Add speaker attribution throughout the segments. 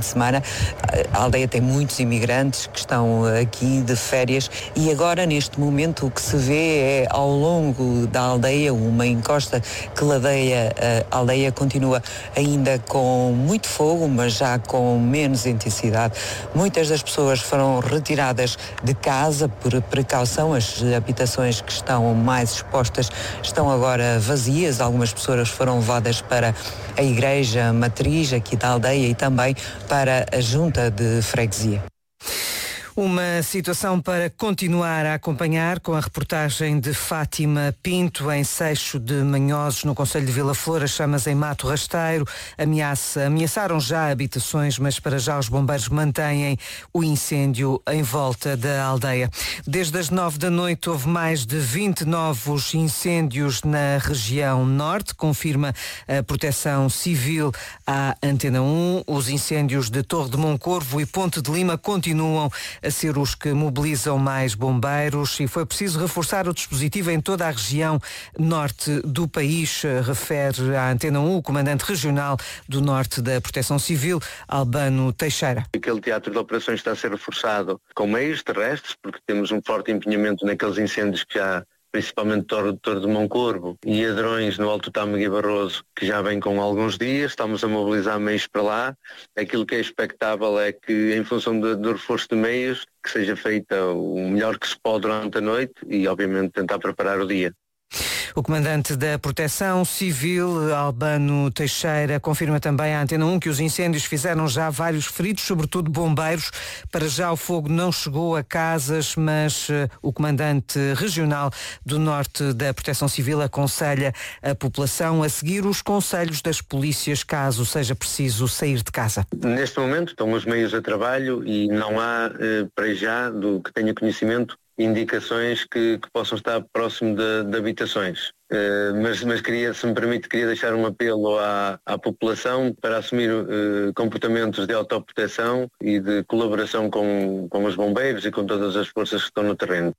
Speaker 1: semana. A aldeia tem muitos imigrantes que estão aqui de férias e agora, neste momento, o que se vê é, ao longo da aldeia, uma encosta que ladeia a aldeia, continua ainda com muito fogo, mas já com menos intensidade. Muitas das pessoas foram retiradas de casa por precaução. As habitações que estão mais expostas estão agora vazias. Algumas pessoas foram levadas para a igreja matriz aqui da aldeia e também para a junta de freguesia.
Speaker 2: Uma situação para continuar a acompanhar, com a reportagem de Fátima Pinto. Em Seixo de Manhosos, no concelho de Vila Flor, as chamas em Mato Rasteiro ameaçaram já habitações, mas para já os bombeiros mantêm o incêndio em volta da aldeia. Desde as 9 da noite houve mais de 20 novos incêndios na região norte, confirma a Proteção Civil à Antena 1. Os incêndios de Torre de Moncorvo e Ponte de Lima continuam a ser os que mobilizam mais bombeiros e foi preciso reforçar o dispositivo em toda a região norte do país, refere à Antena 1 o comandante regional do norte da Proteção Civil, Albano Teixeira.
Speaker 3: Aquele teatro de operações está a ser reforçado com meios terrestres, porque temos um forte empenhamento naqueles incêndios que já, principalmente Torre de Moncorvo e Adrões no Alto Tâmega e Barroso, que já vem com alguns dias. Estamos a mobilizar meios para lá. Aquilo que é expectável é que, em função do reforço de meios, que seja feita o melhor que se pode durante a noite e, obviamente, tentar preparar o dia.
Speaker 2: O comandante da Proteção Civil, Albano Teixeira, confirma também à Antena 1 que os incêndios fizeram já vários feridos, sobretudo bombeiros. Para já o fogo não chegou a casas, mas o comandante regional do norte da Proteção Civil aconselha a população a seguir os conselhos das polícias caso seja preciso sair de casa.
Speaker 3: Neste momento estão os meios a trabalho e não há, para já, do que tenha conhecimento, indicações que possam estar próximo de habitações. Mas queria, se me permite, queria deixar um apelo à população para assumir comportamentos de autoproteção e de colaboração com os bombeiros e com todas as forças que estão no terreno.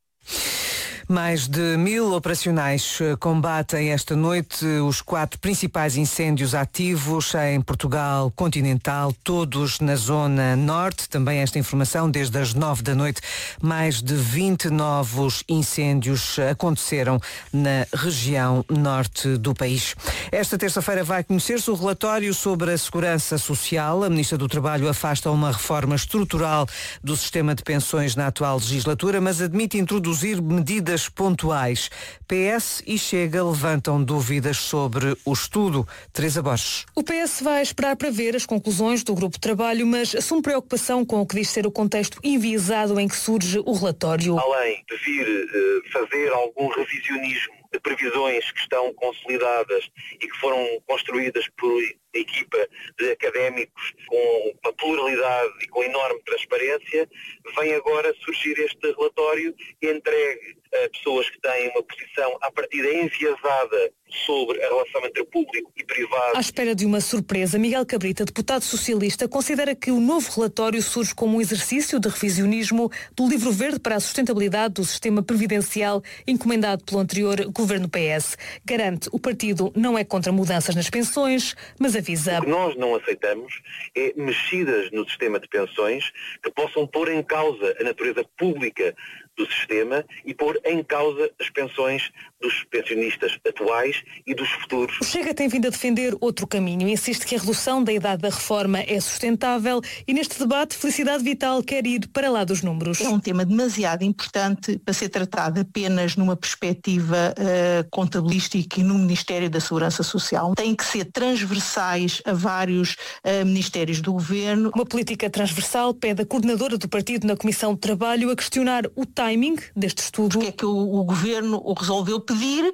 Speaker 2: Mais de 1000 operacionais combatem esta noite os 4 principais incêndios ativos em Portugal continental, todos na zona norte. Também esta informação, desde as 9 da noite, mais de 20 novos incêndios aconteceram na região norte do país. Esta terça-feira vai conhecer-se o relatório sobre a segurança social. A Ministra do Trabalho afasta uma reforma estrutural do sistema de pensões na atual legislatura, mas admite introduzir medidas pontuais. PS e Chega levantam dúvidas sobre o estudo. Teresa Borges.
Speaker 4: O PS vai esperar para ver as conclusões do grupo de trabalho, mas assume preocupação com o que diz ser o contexto enviesado em que surge o relatório.
Speaker 5: Além de vir fazer algum revisionismo de previsões que estão consolidadas e que foram construídas por equipa de académicos com uma pluralidade e com enorme transparência, vem agora surgir este relatório entregue a pessoas que têm uma posição à partida enviesada sobre a relação entre público e privado.
Speaker 4: À espera de uma surpresa, Miguel Cabrita, deputado socialista, considera que o novo relatório surge como um exercício de revisionismo do livro verde para a sustentabilidade do sistema previdencial encomendado pelo anterior governo PS. Garante, o partido não é contra mudanças nas pensões, mas avisa.
Speaker 5: O que nós não aceitamos é mexidas no sistema de pensões que possam pôr em causa a natureza pública do sistema e pôr em causa as pensões dos pensionistas atuais e dos futuros.
Speaker 4: O Chega tem vindo a defender outro caminho. Insiste que a redução da idade da reforma é sustentável e neste debate Felicidade Vital quer ir para lá dos números.
Speaker 6: É um tema demasiado importante para ser tratado apenas numa perspectiva contabilística e no Ministério da Segurança Social. Tem que ser transversais a vários ministérios do Governo.
Speaker 4: Uma política transversal pede a coordenadora do partido na Comissão de Trabalho a questionar o timing deste estudo.
Speaker 6: Porque é que o Governo o resolveu pedir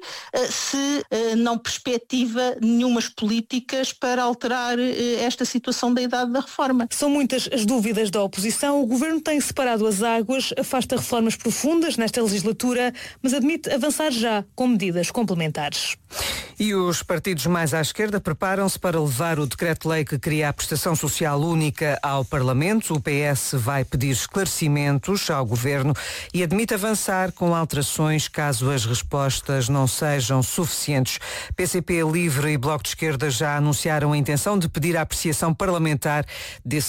Speaker 6: se não perspectiva nenhumas políticas para alterar esta situação da idade da reforma?
Speaker 4: São muitas as dúvidas da oposição. O Governo tem separado as águas, afasta reformas profundas nesta legislatura, mas admite avançar já com medidas complementares.
Speaker 2: E os partidos mais à esquerda preparam-se para levar o decreto-lei que cria a prestação social única ao Parlamento. O PS vai pedir esclarecimentos ao Governo e admite avançar com alterações caso as respostas não sejam suficientes. PCP, Livre e Bloco de Esquerda já anunciaram a intenção de pedir a apreciação parlamentar desse